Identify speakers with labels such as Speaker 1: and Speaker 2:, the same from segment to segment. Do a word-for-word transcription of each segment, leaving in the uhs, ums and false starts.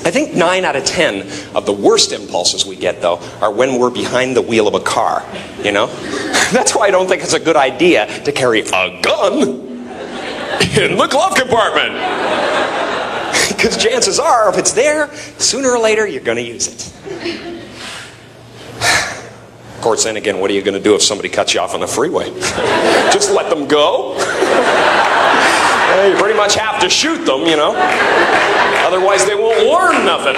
Speaker 1: I think nine out of ten of the worst impulses we get, though, are when we're behind the wheel of a car, you know? That's why I don't think it's a good idea to carry a gun in the glove compartment. Because chances are, if it's there, sooner or later, you're going to use it. Of course, then again, what are you going to do if somebody cuts you off on the freeway? Just let them go? Well, you pretty much have to shoot them, you know? Otherwise, they won't learn nothing.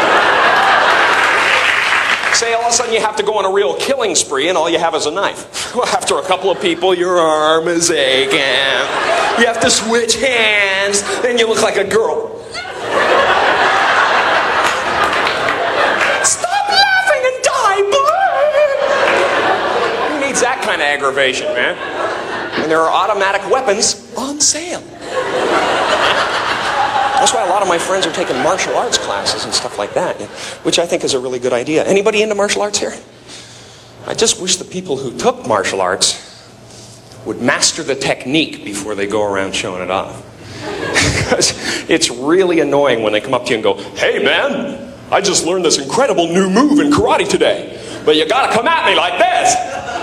Speaker 1: Say all of a sudden you have to go on a real killing spree and all you have is a knife. Well, after a couple of people, your arm is aching. You have to switch hands. Then you look like a girl. Stop laughing and die, boy! Who needs that kind of aggravation, man? And there are automatic weapons on sale. That's why a lot of my friends are taking martial arts classes and stuff like that, which I think is a really good idea. Anybody into martial arts here? I just wish the people who took martial arts would master the technique before they go around showing it off. Because it's really annoying when they come up to you and go, "Hey man, I just learned this incredible new move in karate today, but you gotta come at me like this."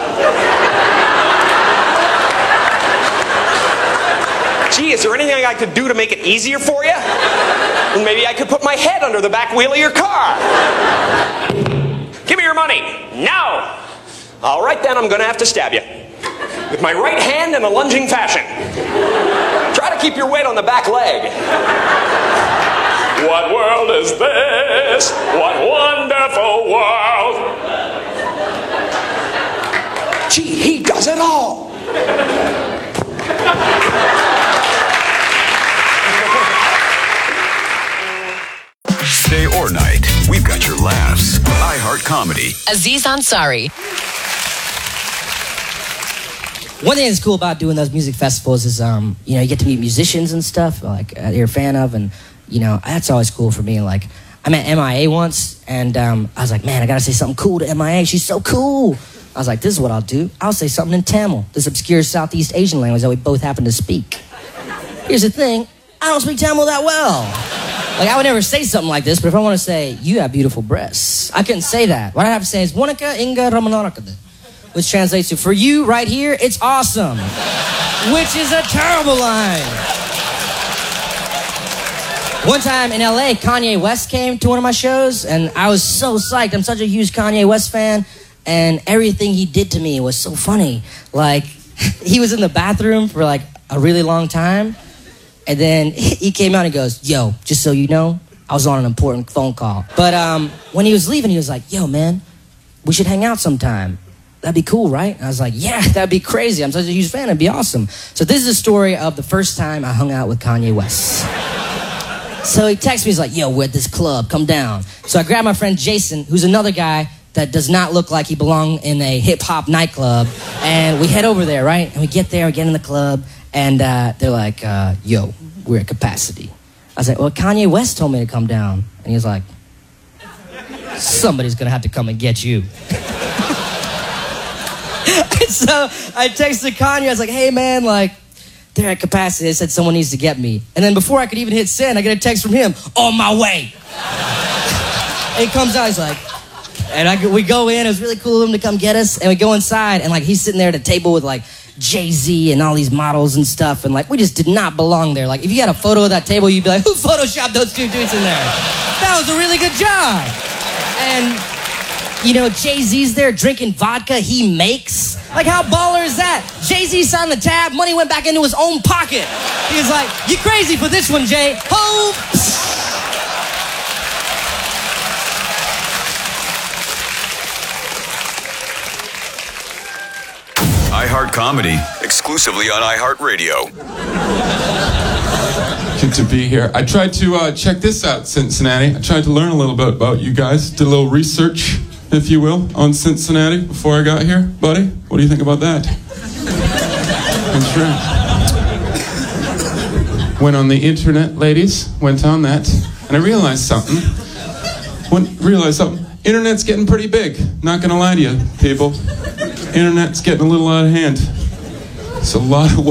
Speaker 1: Gee, is there anything I could do to make it easier for you? Maybe I could put my head under the back wheel of your car. Give me your money. No. All right, then I'm going to have to stab you. With my right hand in a lunging fashion. Try to keep your weight on the back leg. What world is this? What wonderful world. Gee, he does it all.
Speaker 2: Day or night, we've got your laughs. iHeart Comedy.
Speaker 3: Aziz Ansari.
Speaker 4: One thing that's cool about doing those music festivals is, um, you know, you get to meet musicians and stuff, like, uh, you're a fan of, and, you know, that's always cool for me. Like, I met M I A once, and um, I was like, man, I gotta say something cool to M I A. She's so cool. I was like, this is what I'll do. I'll say something in Tamil, this obscure Southeast Asian language that we both happen to speak. Here's the thing, I don't speak Tamil that well. Like, I would never say something like this, but if I want to say, you have beautiful breasts, I couldn't say that. What I have to say is, Monica Inga Ramanaraka, which translates to, for you right here, it's awesome. Which is a terrible line. One time in L A, Kanye West came to one of my shows, and I was so psyched. I'm such a huge Kanye West fan, and everything he did to me was so funny. Like, he was in the bathroom for like a really long time, and then he came out and goes, yo, just so you know, I was on an important phone call. But um, when he was leaving, he was like, yo, man, we should hang out sometime. That'd be cool, right? And I was like, yeah, that'd be crazy. I'm such a huge fan. It'd be awesome. So this is a story of the first time I hung out with Kanye West. So he texts me, he's like, yo, we're at this club, come down. So I grabbed my friend Jason, who's another guy that does not look like he belonged in a hip-hop nightclub. And we head over there, right? And we get there, we get in the club, and uh, they're like, uh, yo, we're at capacity. I was like, well, Kanye West told me to come down. And he was like, somebody's gonna have to come and get you. So I texted Kanye, I was like, hey man, like, they're at capacity. They said someone needs to get me. And then before I could even hit send, I get a text from him, on my way. And he comes out, he's like, and I, we go in, it was really cool of him to come get us, and we go inside, and like, he's sitting there at a table with like Jay-Z and all these models and stuff, and like, we just did not belong there. Like, if you had a photo of that table, you'd be like, who photoshopped those two dudes in there? That was a really good job. And, you know, Jay-Z's there drinking vodka he makes. Like, how baller is that? Jay-Z signed the tab, money went back into his own pocket. He was like, you crazy for this one, Jay. Ho!
Speaker 2: iHeart Comedy, exclusively on iHeartRadio.
Speaker 5: Good to be here. I tried to uh, check this out, Cincinnati. I tried to learn a little bit about you guys. Did a little research, if you will, on Cincinnati before I got here. Buddy, what do you think about that? That's right. Went on the internet, ladies. Went on that. And I realized something. Went, realized something. Internet's getting pretty big. Not gonna lie to you, people. Internet's getting a little out of hand. It's a lot of